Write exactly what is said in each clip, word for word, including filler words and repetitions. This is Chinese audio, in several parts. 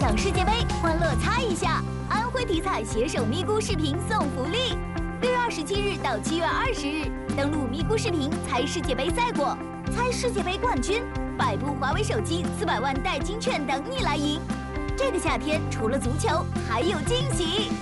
场世界杯，欢乐猜一下。安徽体彩携手咪咕视频送福利，六月二十七日到七月二十日，登录咪咕视频猜世界杯赛果，猜世界杯冠军，百部华为手机、四百万代金券等你来赢。这个夏天除了足球，还有惊喜。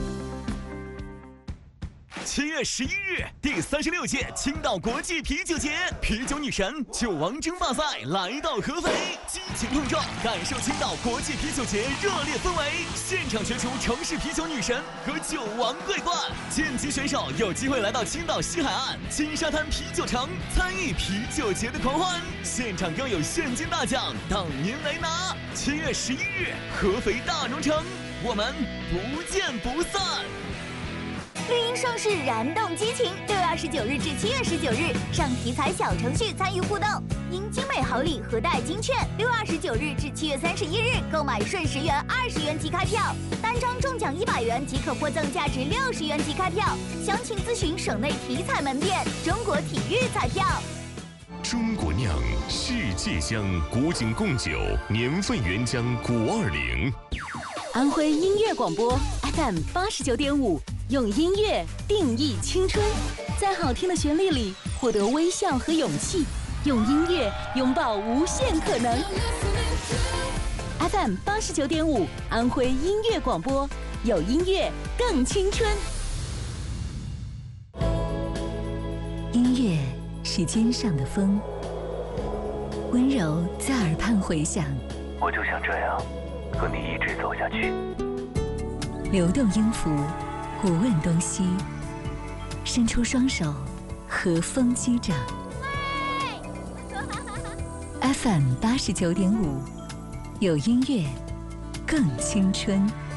七月十一日，第三十六届青岛国际啤酒节，啤酒女神酒王争霸赛来到合肥，激情碰撞，感受青岛国际啤酒节热烈氛围。现场决出城市啤酒女神和酒王桂冠，晋级选手有机会来到青岛西海岸金沙滩啤酒城，参与啤酒节的狂欢。现场更有现金大奖等您来拿。七月十一日，合肥大融城，我们不见不散。 绿茵盛世，燃动激情。六月二十九日至七月十九日，上体彩小程序参与互动，赢精美好礼和代金券。六月二十九日至七月三十一日，购买顺十元、二十元即开票，单张中奖一百元即可获赠价值六十元即开票。详情咨询省内体彩门店。中国体育彩票。 中国酿，世界香，古井贡酒，年份原浆古二零。 安徽音乐广播 F M 八十九点五。用音乐定义青春，在好听的旋律里获得微笑和勇气，用音乐拥抱无限可能。F M 八十九点五，安徽音乐广播，有音乐更青春。 音乐是肩上的风，温柔在耳畔回响。 我就想这样和你一直走下去。 流动音符。不问东西，伸出双手，和风击掌。F M 八十九点五，有音乐，更青春。